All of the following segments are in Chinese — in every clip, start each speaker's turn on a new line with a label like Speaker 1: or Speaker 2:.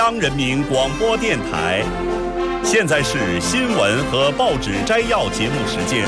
Speaker 1: 央人民广播电台，现在是新闻和报纸摘要节目时间。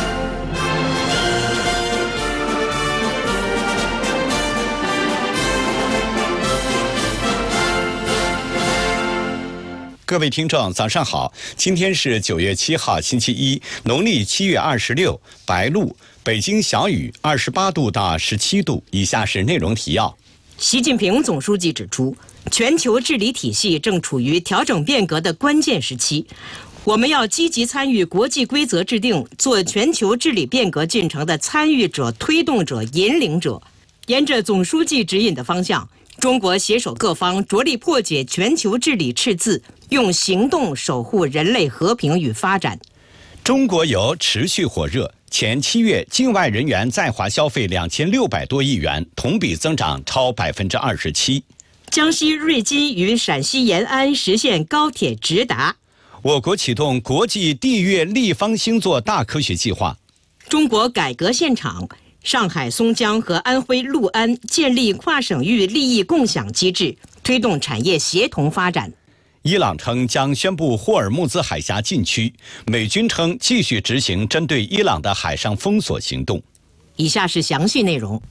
Speaker 2: 各位听众，早上好！今天是9月7号，星期一，农历7月26，白露，北京小雨，28度到17度。以下是内容提要。
Speaker 3: 习近平总书记指出，全球治理体系正处于调整变革的关键时期，我们要积极参与国际规则制定，做全球治理变革进程的参与者、推动者、引领者。沿着总书记指引的方向，中国携手各方，着力破解全球治理赤字，用行动守护人类和平与发展。
Speaker 2: 中国游持续火热，前7月境外人员在华消费2600多亿元，同比增长超27%。
Speaker 3: 江西瑞金与陕西延安实现高铁直达。
Speaker 2: 我国启动国际地月立方星座大科学计划。
Speaker 3: 中国改革现场，上海松江和安徽六安建立跨省域利益共享机制，推动产业协同发展。
Speaker 2: 伊朗称将宣布霍尔木兹海峡禁区，美军称继续执行针对伊朗的海上封锁行动。
Speaker 3: 以下是详细内容。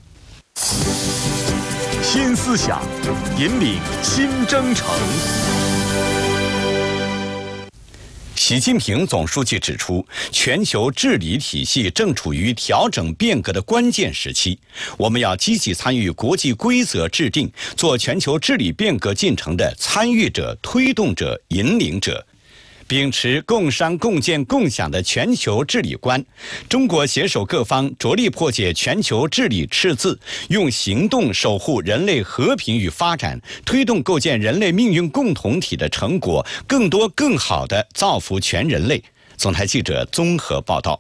Speaker 1: 新思想，引领新征程。
Speaker 2: 习近平总书记指出，全球治理体系正处于调整变革的关键时期，我们要积极参与国际规则制定，做全球治理变革进程的参与者、推动者、引领者。秉持共商共建共享的全球治理观，中国携手各方，着力破解全球治理赤字，用行动守护人类和平与发展，推动构建人类命运共同体的成果，更多更好地造福全人类。总台记者综合报道。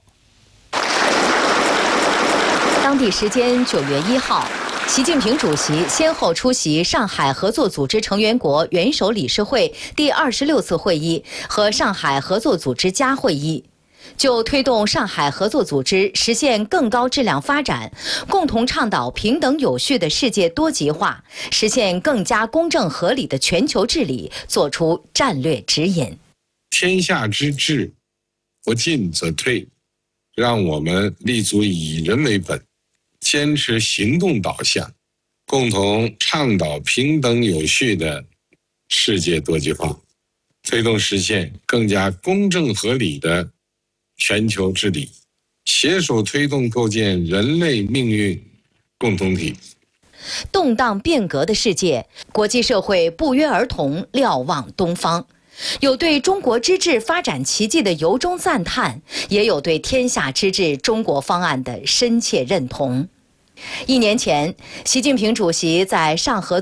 Speaker 4: 当地时间9月1号。习近平主席先后出席上海合作组织成员国元首理事会第26次会议和上海合作组织加会议，就推动上海合作组织实现更高质量发展，共同倡导平等有序的世界多极化，实现更加公正合理的全球治理，作出战略指引。
Speaker 5: 天下之治，不进则退，让我们立足以人为本，坚持行动导向，共同倡导平等有序的世界多极化，推动实现更加公正合理的全球治理，携手推动构建人类命运共同体。
Speaker 4: 动荡变革的世界，国际社会不约而同瞭望东方，有对中国之治发展奇迹的由衷赞叹，也有对天下之治中国方案的深切认同。1年前，习近平主席在上合